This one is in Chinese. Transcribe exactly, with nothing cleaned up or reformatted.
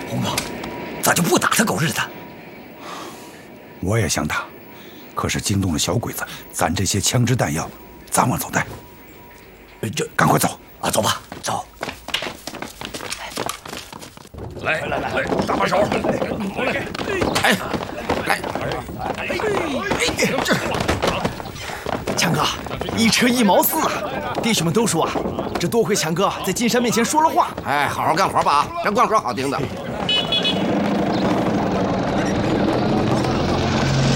红哥，咋就不打他狗日的？ 我也想打，可是惊动了小鬼子，咱这些枪支弹药咋往走带？ 这赶快走啊，走吧，走。 来来来，搭把手，来， 哎，来，哎，这， 强哥，一车一毛四啊！弟兄们都说啊，这多亏强哥在金山面前说了话。 哎，好好干活吧啊，这光说好听的。